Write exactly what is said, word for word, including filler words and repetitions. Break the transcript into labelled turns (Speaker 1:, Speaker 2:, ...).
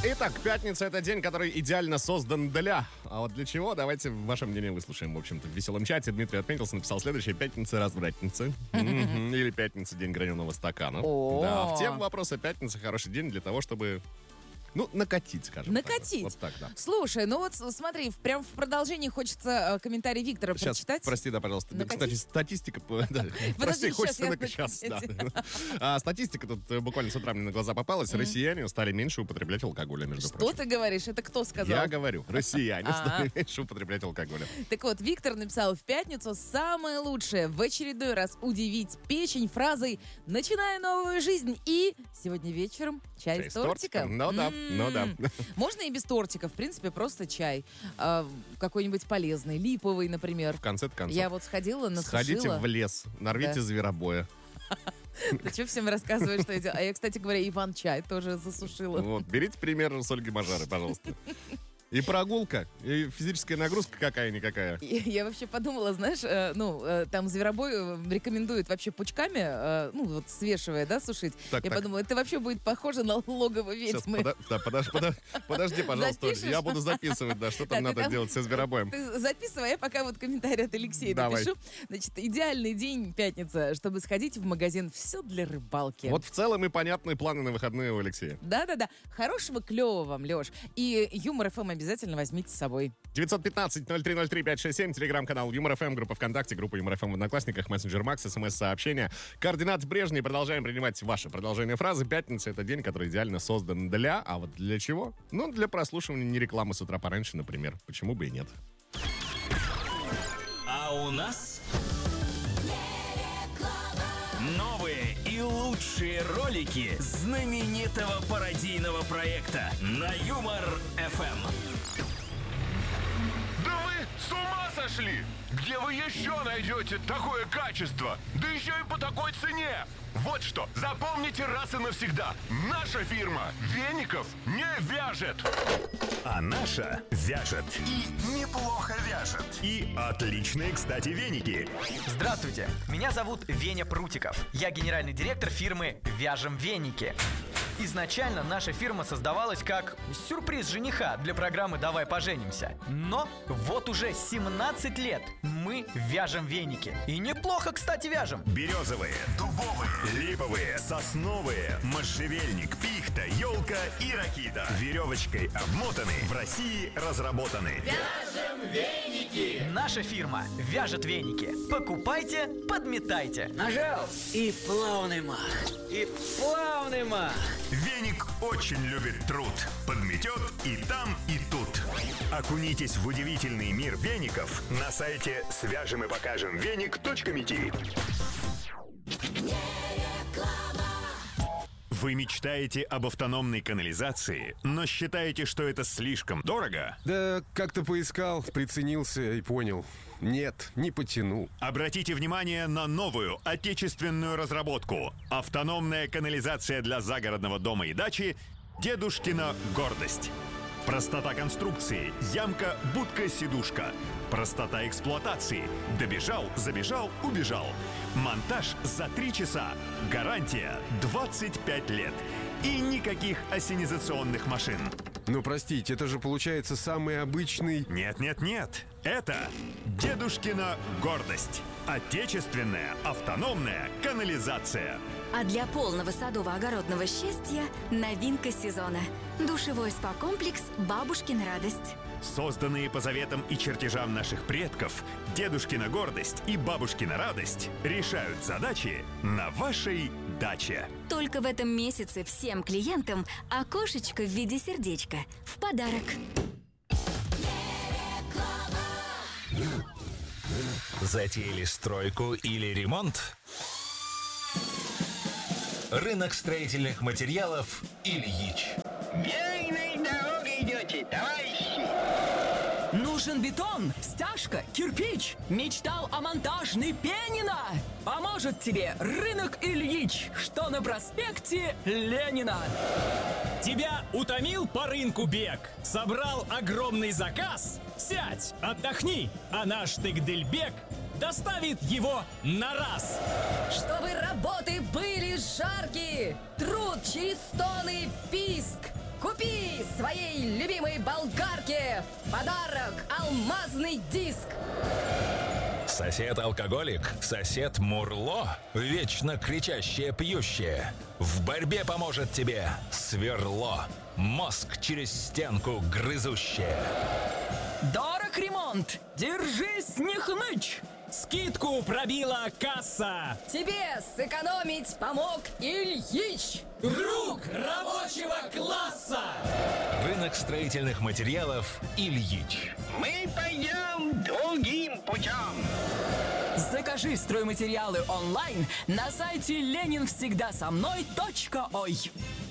Speaker 1: Итак, пятница — это день, который идеально создан для... А вот для чего? Давайте ваше мнение выслушаем. В общем-то, в веселом чате Дмитрий отметился, написал следующее: пятница — развратница. Или пятница — день граненого стакана. Да, в тему вопроса пятница — хороший день для того, чтобы... Ну, накатить, скажем
Speaker 2: накатить.
Speaker 1: так. Вот так, да.
Speaker 2: Слушай, ну вот смотри, прям в продолжении хочется э, комментарий Виктора
Speaker 1: Сейчас,
Speaker 2: прочитать.
Speaker 1: Прости, да, пожалуйста.
Speaker 2: Накатить?
Speaker 1: Кстати, статистика... да,
Speaker 2: Подожди,
Speaker 1: прости,
Speaker 2: сейчас
Speaker 1: хочется
Speaker 2: я
Speaker 1: накачаться. Да.
Speaker 2: накатить.
Speaker 1: А, статистика тут э, буквально с утра мне на глаза попалась.
Speaker 2: Мгм.
Speaker 1: Россияне стали меньше употреблять алкоголя, между
Speaker 2: Что
Speaker 1: прочим.
Speaker 2: ты говоришь? Это кто сказал?
Speaker 1: Я говорю, россияне
Speaker 2: А-а.
Speaker 1: стали меньше употреблять алкоголя.
Speaker 2: Так вот, Виктор написал: в пятницу самое лучшее в очередной раз удивить печень фразой «начинаю новую жизнь» и «сегодня вечером чай,
Speaker 1: Чай
Speaker 2: с
Speaker 1: с тортиком.
Speaker 2: тортиком».
Speaker 1: Ну да,
Speaker 2: М-м.
Speaker 1: ну да.
Speaker 2: Можно и без тортика, в принципе, просто чай. А, какой-нибудь полезный, липовый, например.
Speaker 1: В конце-то концов.
Speaker 2: Я вот сходила, насушила.
Speaker 1: Сходите в лес, нарвите
Speaker 2: Да.
Speaker 1: зверобоя.
Speaker 2: Ты что всем рассказываешь, что я делаю? А я, кстати говоря, Иван-чай тоже засушила.
Speaker 1: Вот, берите пример с Ольги Мажары, пожалуйста. И прогулка, и физическая нагрузка какая-никакая.
Speaker 2: Я, я вообще подумала, знаешь, э, ну, э, там зверобой э, рекомендуют вообще пучками, э, ну, вот свешивая, да, сушить.
Speaker 1: Так,
Speaker 2: я
Speaker 1: так.
Speaker 2: подумала, это вообще будет похоже на логово
Speaker 1: Сейчас,
Speaker 2: ведьмы.
Speaker 1: пода- да, подож- подо- подожди, пожалуйста,
Speaker 2: Запишешь?
Speaker 1: я буду записывать, да, что там
Speaker 2: Так,
Speaker 1: надо
Speaker 2: а
Speaker 1: делать со зверобоем.
Speaker 2: Ты записывай, я пока вот комментарий от Алексея
Speaker 1: Давай.
Speaker 2: напишу. Значит, идеальный день, пятница, чтобы сходить в магазин «Все для рыбалки».
Speaker 1: Вот в целом и понятные планы на выходные у Алексея.
Speaker 2: Да-да-да. Хорошего, клевого вам, Леш. И Юмор ФМ обязательно возьмите с собой.
Speaker 1: девятьсот пятнадцать ноль три ноль три пять шесть семь, телеграм-канал Юмор ФМ, группа ВКонтакте, группа Юмор ФМ в Одноклассниках, мессенджер Макс, СМС-сообщения. Координаты прежние. Продолжаем принимать ваши продолжение фразы. Пятница — это день, который идеально создан для... А вот для чего? Ну, для прослушивания не рекламы с утра пораньше, например. Почему бы и нет?
Speaker 3: А у нас новые и лучшие ролики знаменитого пародийного проекта на Юмор эф эм.
Speaker 4: Да вы с ума сошли! Где вы еще найдете такое качество? Да еще и по такой цене! Вот что, запомните раз и навсегда. Наша фирма веников не вяжет.
Speaker 5: А наша вяжет.
Speaker 4: И неплохо вяжет.
Speaker 5: И отличные, кстати, веники.
Speaker 6: Здравствуйте, меня зовут Веня Прутиков. Я генеральный директор фирмы «Вяжем веники». Изначально наша фирма создавалась как сюрприз жениха для программы «Давай поженимся». Но вот уже семнадцать лет мы вяжем веники. И неплохо, кстати, вяжем.
Speaker 5: Березовые, дубовые, липовые, сосновые, можжевельник, пихта, елка и ракита. Веревочкой обмотаны, в России разработаны.
Speaker 6: Вяжем веники! Наша фирма вяжет веники. Покупайте, подметайте.
Speaker 7: Нажал и плавный мах, и плавный мах.
Speaker 5: Веник очень любит труд. Подметет и там, и тут. Окунитесь в удивительный мир веников на сайте свяжем и покажем веник точка мети. Вы мечтаете об автономной канализации, но считаете, что это слишком дорого?
Speaker 8: Да как-то поискал, приценился и понял. Нет, не потяну.
Speaker 5: Обратите внимание на новую отечественную разработку. Автономная канализация для загородного дома и дачи «Дедушкина гордость». Простота конструкции, ямка, будка, сидушка. Простота эксплуатации. Добежал, забежал, убежал. Монтаж за три часа. Гарантия двадцать пять лет. И никаких ассенизационных машин.
Speaker 8: Ну простите, это же получается самый обычный...
Speaker 5: Нет-нет-нет. Это «Дедушкина гордость». Отечественная автономная канализация.
Speaker 9: А для полного садово-огородного счастья новинка сезона. Душевой спа-комплекс «Бабушкина радость».
Speaker 5: Созданные по заветам и чертежам наших предков, «Дедушкина гордость» и «Бабушкина радость» решают задачи на вашей даче.
Speaker 9: Только в этом месяце всем клиентам окошечко в виде сердечка в подарок.
Speaker 3: Затеяли стройку или ремонт? Рынок строительных материалов «Ильич».
Speaker 7: Верной дорогой идете, товарищи.
Speaker 10: Нужен бетон, стяжка, кирпич. Мечтал о монтажной Пенина. Поможет тебе рынок Ильич, что на проспекте Ленина.
Speaker 11: Тебя утомил по рынку бег? Собрал огромный заказ? Сядь, отдохни, а наш Тыгдельбек доставит его на раз.
Speaker 12: Чтобы работы были жаркие, труд через стоны писк. Купи своей любимой болгарке в подарок алмазный диск.
Speaker 3: Сосед-алкоголик, сосед Мурло, вечно кричащее пьющее. В борьбе поможет тебе сверло, мозг через стенку грызущее.
Speaker 10: Дорог ремонт, держись, не хнычь.
Speaker 11: Скидку пробила касса.
Speaker 12: Тебе сэкономить помог Ильич.
Speaker 11: Друг рабочего класса.
Speaker 3: Рынок строительных материалов «Ильич».
Speaker 7: Мы пойдем другим путем.
Speaker 10: Закажи стройматериалы онлайн на сайте ленин всегда со мной точка ой.